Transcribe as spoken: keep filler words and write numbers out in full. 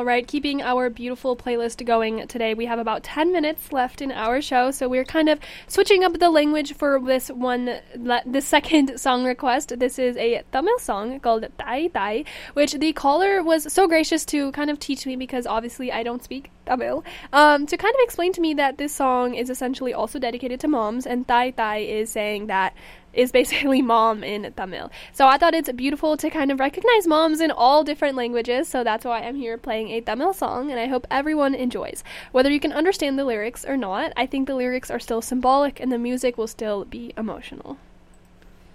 All right, keeping our beautiful playlist going today. We have about ten minutes left in our show, so we're kind of switching up the language for this one, the second song request. This is a Tamil song called Tai Tai, which the caller was so gracious to kind of teach me, because obviously I don't speak Tamil, um, to kind of explain to me that this song is essentially also dedicated to moms, and Tai Tai is saying that is basically mom in Tamil. So I thought it's beautiful to kind of recognize moms in all different languages, so that's why I'm here playing a Tamil song, and I hope everyone enjoys. Whether you can understand the lyrics or not, I think the lyrics are still symbolic and the music will still be emotional.